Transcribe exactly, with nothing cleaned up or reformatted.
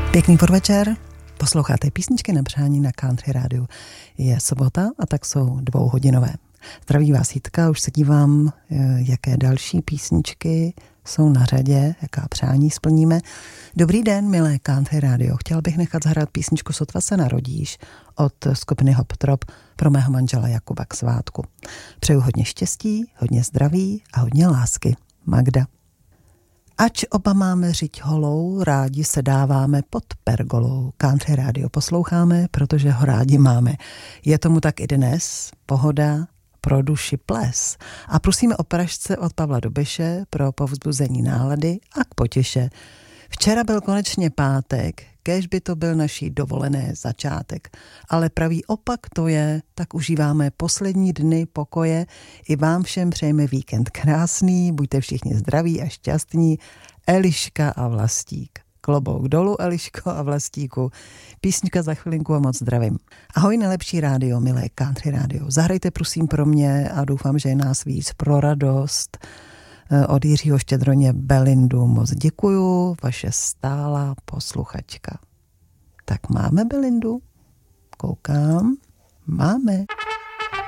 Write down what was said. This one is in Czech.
Pěkný podvečer, posloucháte písničky na přání na Country Rádiu. Je sobota a tak jsou dvouhodinové. Zdraví vás Jitka, už se dívám, jaké další písničky jsou na řadě, jaká přání splníme. Dobrý den, milé Country Radio. Chtěla bych nechat zahrát písničku Sotva se narodíš od skupiny Hop Trop pro mého manžela Jakuba k svátku. Přeju hodně štěstí, hodně zdraví a hodně lásky. Magda. Ač oba máme řiď holou, rádi se dáváme pod pergolou. Country Radio posloucháme, protože ho rádi máme. Je tomu tak i dnes. Pohoda pro duši ples. A prosíme o pražce od Pavla Dobeše pro povzbuzení nálady a k potěše. Včera byl konečně pátek, kéž by to byl naší dovolené začátek. Ale pravý opak to je, tak užíváme poslední dny pokoje. I vám všem přejeme víkend krásný, buďte všichni zdraví a šťastní. Eliška a Vlastík. Klobouk dolů, Eliško a Vlastíku. Písnička za chvilinku a moc zdravím. Ahoj, nejlepší rádio, milé Country Radio. Zahrajte prosím pro mě a doufám, že je nás víc pro radost. Od Jiřího Štědroně Belindu moc děkuju, vaše stálá posluchačka. Tak máme Belindu? Koukám. Máme.